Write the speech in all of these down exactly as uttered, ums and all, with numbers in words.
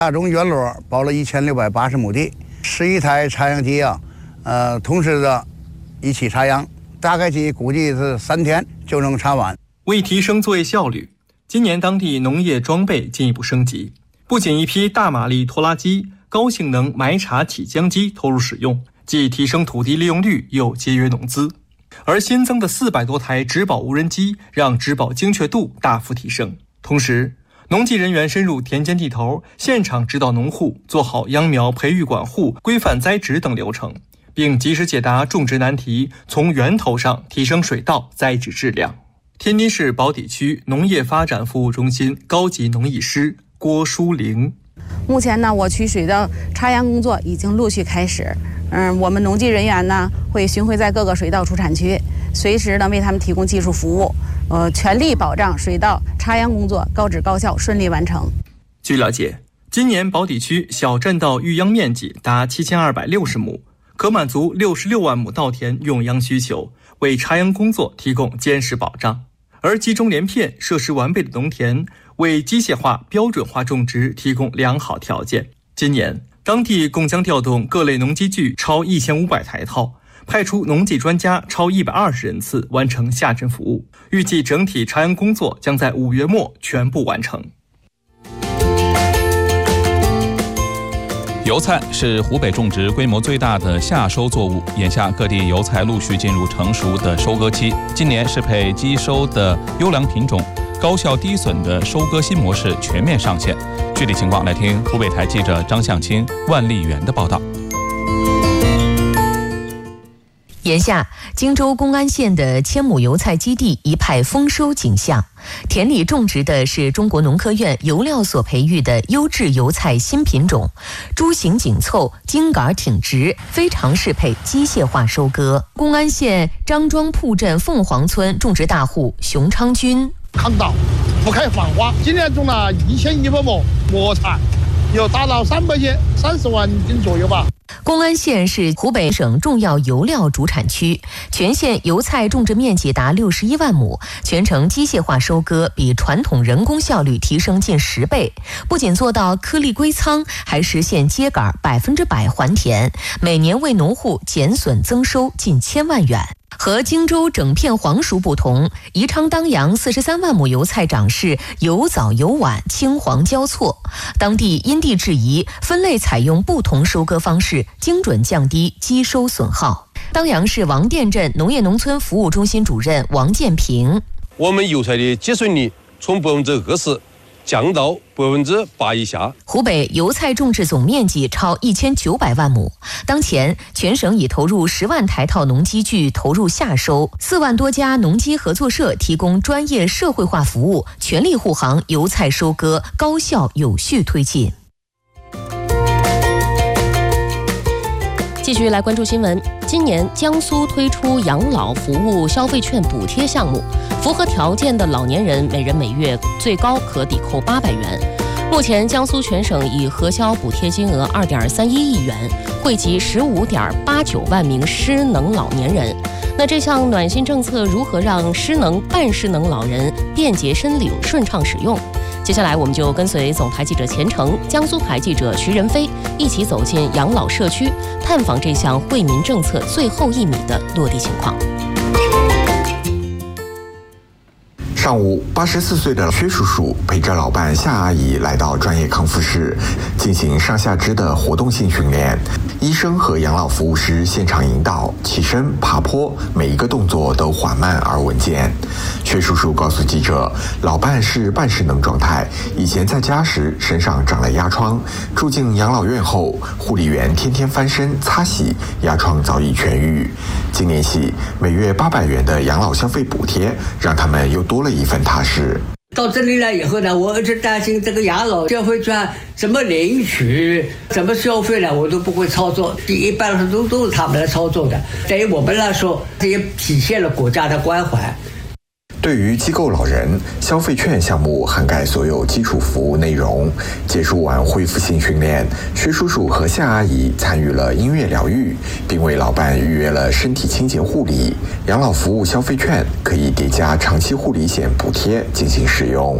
大种院落包了一千六百八十亩地，十一台插秧机啊，呃，同时的一起插秧，大概计估计是三天就能插完。 为提升作业效率，今年当地农业装备进一步升级，不仅一批大马力拖拉机、高性能埋茬体浆机投入使用，既提升土地利用率，又节约农资。而新增的四百多台植保无人机，让植保精确度大幅提升。同时，农技人员深入田间地头，现场指导农户做好秧苗培育管护、规范栽植等流程，并及时解答种植难题，从源头上提升水稻栽植质量。天津市宝坻区农业发展服务中心高级农艺师郭淑玲： 目前呢，我区水稻插秧工作已经陆续开始。嗯，我们农技人员呢会巡回在各个水稻出产区，随时呢为他们提供技术服务，呃，全力保障水稻插秧工作高质高效顺利完成。 据了解，今年宝坻区小占稻育秧面积达七千二百六十亩，可满足六十六万亩稻田用秧需求，为插秧工作提供坚实保障。而集中连片、设施完备的农田，为机械化、标准化种植提供良好条件。今年，当地共将调动各类农机具超一千五百台套，派出农技专家超一百二十人次完成下镇服务。预计整体插秧工作将在五月末全部完成。 油菜是湖北种植规模最大的夏收作物，眼下各地油菜陆续进入成熟的收割期。今年适配机收的优良品种、高效低损的收割新模式全面上线。具体情况来听湖北台记者张向清、万丽媛的报道。 眼下，荆州公安县的千亩油菜基地一派丰收景象，田里种植的是中国农科院油料所培育的优质油菜新品种，株形紧凑，茎杆挺直，非常适配机械化收割。公安县张庄铺镇凤凰村种植大户熊昌军： 抗倒，不开放花，今年种了一千一百亩磨菜，有达到三百斤，三十万斤左右吧。 公安县是湖北省重要油料主产区，全县油菜种植面积达六十一万亩，全程机械化收割，比传统人工效率提升近十倍。不仅做到颗粒归仓，还实现秸秆百分之百还田，每年为农户减损增收近千万元。和荆州整片黄熟不同，宜昌当阳四十三万亩油菜长势由早由晚，青黄交错。当地因地制宜，分类采用不同收割方式，精准降低机收损耗。当阳市王店镇农业农村服务中心主任王建平： 我们油菜的结损率从百分之二十降到百分之八以下。 湖北油菜种植总面积超一千九百万亩，当前全省已投入十万台套农机具投入夏收，四万多家农机合作社提供专业社会化服务，全力护航油菜收割高效有序推进。 继续来关注新闻。今年江苏推出养老服务消费券补贴项目，符合条件的老年人每人每月最高可抵扣八百元。目前江苏全省已核销补贴金额二点三一亿元，惠及十五点八九万名失能老年人。那这项暖心政策如何让失能、半失能老人便捷申领、顺畅使用？接下来我们就跟随总台记者钱程、江苏台记者徐仁飞一起走进养老社区，探访这项惠民政策最后一米的落地情况。 上午，八十四岁的薛叔叔陪着老伴夏阿姨来到专业康复室进行上下肢的活动性训练。医生和养老服务师现场引导起身、爬坡，每一个动作都缓慢而稳健。薛叔叔告诉记者，老伴是半失能状态，以前在家时身上长了压疮，住进养老院后，护理员天天翻身擦洗，压疮早已痊愈。今年起，每月八百元的养老消费补贴，让他们又多了一份踏实。 到这里来以后呢，我一直担心这个养老消费券怎么领取、怎么消费呢，我都不会操作。一般来说都都是他们来操作的。对于我们来说，这也体现了国家的关怀。 对于机构老人，消费券项目涵盖所有基础服务内容。结束完恢复性训练，薛叔叔和夏阿姨参与了音乐疗愈，并为老伴预约了身体清洁护理。养老服务消费券可以叠加长期护理险补贴进行使用。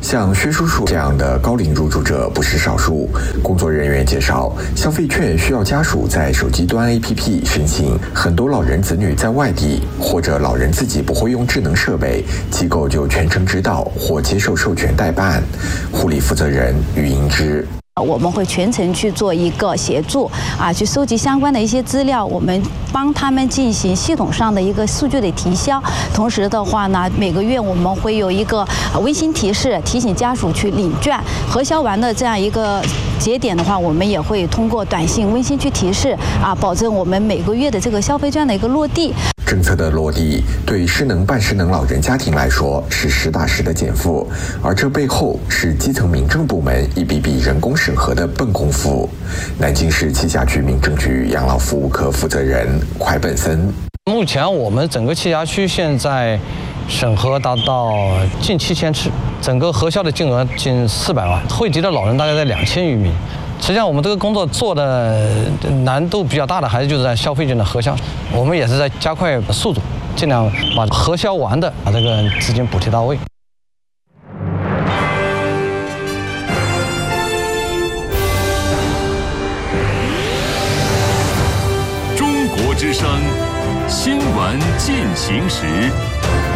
像薛叔叔这样的高龄入住者不是少数。工作人员介绍，消费券需要家属在手机端 A P P 申请，很多老人子女在外地，或者老人自己不会用智能设备，机构就全程指导或接受授权代办。护理负责人于英之。 我们会全程去做一个协助啊，去收集相关的一些资料，我们帮他们进行系统上的一个数据的提销。同时的话呢，每个月我们会有一个温馨提示，提醒家属去领券。核销完的这样一个节点的话，我们也会通过短信温馨去提示啊，保证我们每个月的这个消费券的一个落地。 政策的落地对失能半失能老人家庭来说是实打实的减负，而这背后是基层民政部门一笔笔人工审核的笨功夫。南京市栖霞区民政局养老服务科负责人蒯本森： 目前我们整个栖霞区现在审核达到近七千次，整个核销的金额近四百万，惠及的老人大概在两千余名。实际上，我们这个工作做的难度比较大的，还是就是在消费券的核销，我们也是在加快速度，尽量把核销完的把这个资金补贴到位。 中国之声，新闻进行时。